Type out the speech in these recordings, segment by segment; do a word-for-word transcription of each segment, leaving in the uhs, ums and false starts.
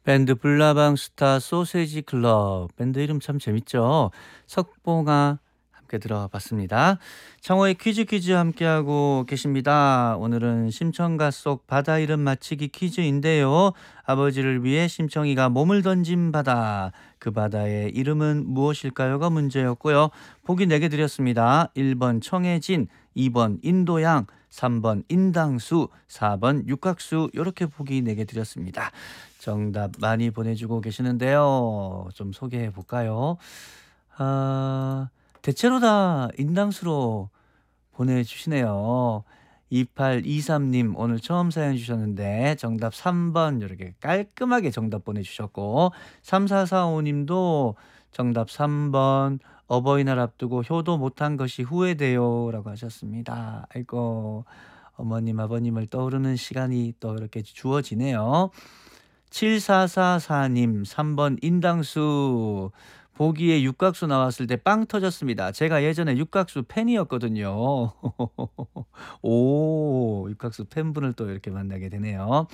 밴드 불나방 스타 소세지 클럽. 밴드 이름 참 재밌죠? 석봉아 함께 들어봤습니다. 창호의 퀴즈 퀴즈 함께하고 계십니다. 오늘은 심청가 속 바다 이름 맞히기 퀴즈인데요. 아버지를 위해 심청이가 몸을 던진 바다. 그 바다의 이름은 무엇일까요가 문제였고요. 보기 네 개 드렸습니다. 일 번 청해진, 이 번 인도양, 삼 번 인당수, 사 번 육각수. 이렇게 보기 네 개 드렸습니다. 정답 많이 보내주고 계시는데요. 좀 소개해 볼까요? 아, 대체로 다 인당수로 보내주시네요. 이팔이삼 님 오늘 처음 사연 주셨는데 정답 삼 번 이렇게 깔끔하게 정답 보내주셨고, 삼사사오 님도 정답 삼 번 어버이날 앞두고 효도 못한 것이 후회돼요 라고 하셨습니다. 아이고, 어머님 아버님을 떠오르는 시간이 또 이렇게 주어지네요. 칠사사사 님 삼 번 인당수. 보기에 육각수 나왔을 때 빵 터졌습니다. 제가 예전에 육각수 팬이었거든요. 오, 육각수 팬분을 또 이렇게 만나게 되네요.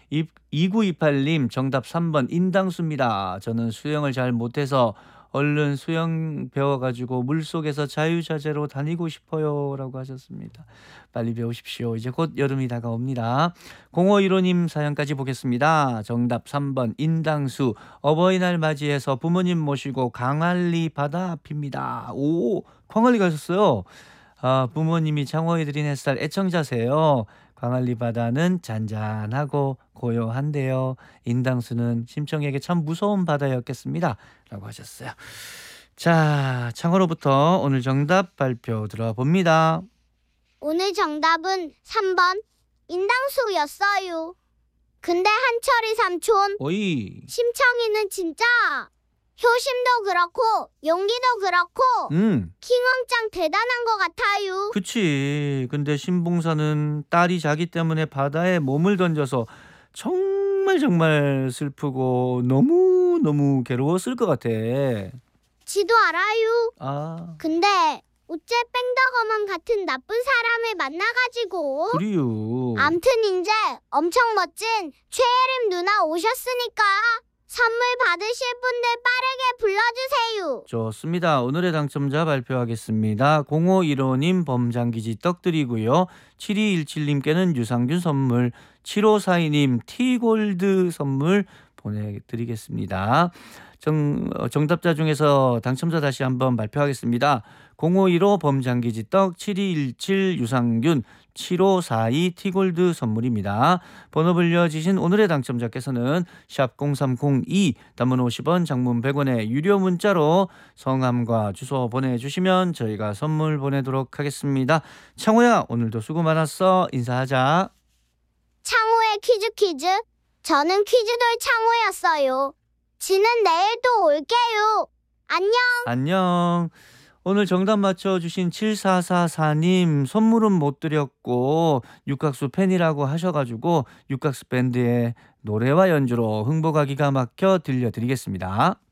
이구이팔 님 정답 삼 번 인당수입니다. 저는 수영을 잘 못해서 얼른 수영 배워가지고 물속에서 자유자재로 다니고 싶어요 라고 하셨습니다. 빨리 배우십시오. 이제 곧 여름이 다가옵니다. 공오일오 님 사연까지 보겠습니다. 정답 삼 번 인당수. 어버이날 맞이해서 부모님 모시고 강할리 바다 앞입니다. 오, 광안리 가셨어요? 아, 부모님이 창호에 드린 햇살 애청자세요. 광안리 바다는 잔잔하고 고요한데요. 인당수는 심청에게 참 무서운 바다였겠습니다 라고 하셨어요. 자, 창호로부터 오늘 정답 발표 들어봅니다. 오늘 정답은 삼 번 인당수였어요. 근데 한철이 삼촌, 오이. 심청이는 진짜 효심도 그렇고 용기도 그렇고 음, 킹왕짱 대단한 것 같아요. 그치. 근데 신봉사는 딸이 자기 때문에 바다에 몸을 던져서 정말 정말 슬프고 너무너무 괴로웠을 것 같아. 지도 알아요. 아, 근데 어째 뺑덕어만 같은 나쁜 사람을 만나가지고. 그리요. 암튼 이제 엄청 멋진 최예림 누나 오셨으니까 선물 받으실 분들 빠르게 불러주세요. 좋습니다. 오늘의 당첨자 발표하겠습니다. 공오일오 님 범장기지 떡 드리고요. 칠이일칠 님께는 유산균 선물, 칠오사이 님 티골드 선물 보내드리겠습니다. 정, 어, 정답자 중에서 당첨자 다시 한번 발표하겠습니다. 공오일오 범장기지 떡, 칠이일칠 유산균, 칠오사이 티골드 선물입니다. 번호 불려주신 오늘의 당첨자께서는 샵 공삼공이, 단문 오십 원, 장문 백 원에 유료 문자로 성함과 주소 보내주시면 저희가 선물 보내도록 하겠습니다. 창호야, 오늘도 수고 많았어. 인사하자. 창호의 퀴즈 퀴즈. 저는 퀴즈돌 창호였어요. 지는 내일 또 올게요. 안녕. 안녕. 오늘 정답 맞춰주신 칠사사사 님 선물은 못 드렸고 육각수 팬이라고 하셔가지고 육각수 밴드의 노래와 연주로 흥보가 기가 막혀 들려드리겠습니다.